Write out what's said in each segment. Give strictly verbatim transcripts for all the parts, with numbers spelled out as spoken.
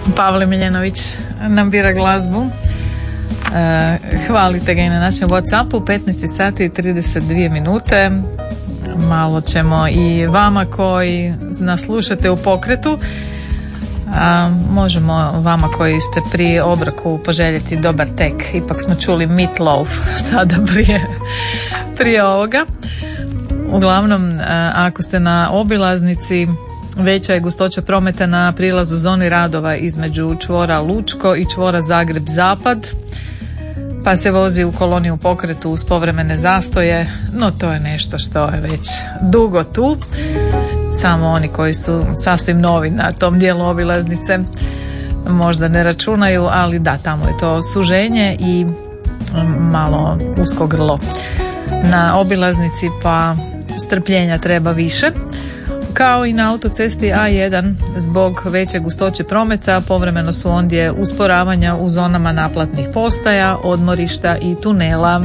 Pavle Miljenović nam bira glazbu. Hvalite ga i na našem WhatsAppu. Petnaest sati i trideset dvije minute. Malo ćemo i vama koji nas slušate u pokretu, a možemo vama koji ste pri obroku poželjeti dobar tek. Ipak smo čuli Meatloaf sada prije, prije ovoga. Uglavnom, ako ste na obilaznici, veća je gustoća prometa na prilazu zoni radova između čvora Lučko i čvora Zagreb-Zapad, pa se vozi u koloni u pokretu uz povremene zastoje, no to je nešto što je već dugo tu. Samo oni koji su sasvim novi na tom dijelu obilaznice možda ne računaju, ali da, tamo je to suženje i malo usko grlo na obilaznici, pa strpljenja treba više. Kao i na autocesti A jedan, zbog veće gustoće prometa povremeno su ondje usporavanja u zonama naplatnih postaja, odmorišta i tunela.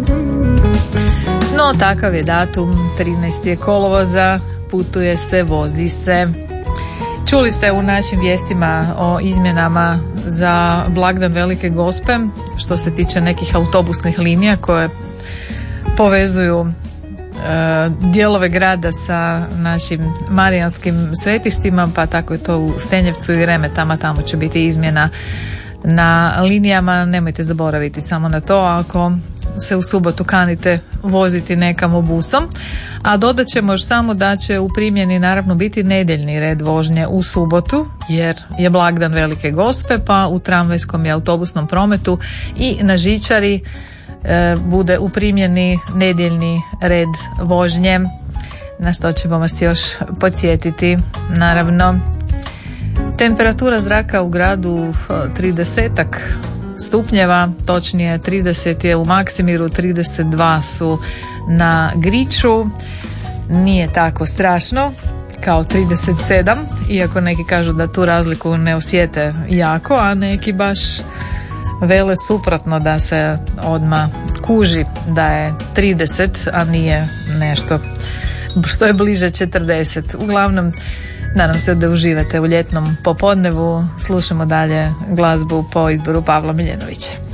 No, takav je datum, trinaestog kolovoza, putuje se, vozi se. Čuli ste u našim vijestima o izmjenama za blagdan Velike Gospe, što se tiče nekih autobusnih linija koje povezuju dijelove grada sa našim marijanskim svetištima, pa tako je to u Stenjevcu i Remetama. Tamo će biti izmjena na linijama. Nemojte zaboraviti samo na to ako se u subotu kanite voziti nekamo busom. A dodat ćemo još samo da će u primjeni naravno biti nedjeljni red vožnje u subotu, jer je blagdan Velike Gospe, pa u tramvajskom i autobusnom prometu i na žičari bude u primjeni nedjeljni red vožnje, na što ćemo vas još podsjetiti. Naravno, temperatura zraka u gradu tridesetak stupnjeva, točnije trideset je u Maksimiru, trideset dva su na Griču. Nije tako strašno kao trideset sedam, iako neki kažu da tu razliku ne osjete jako, a neki baš vele suprotno, da se odmah kuži da je trideset, a nije nešto što je bliže četrdeset. Uglavnom, nadam se da uživate u ljetnom popodnevu. Slušamo dalje glazbu po izboru Pavla Miljenovića.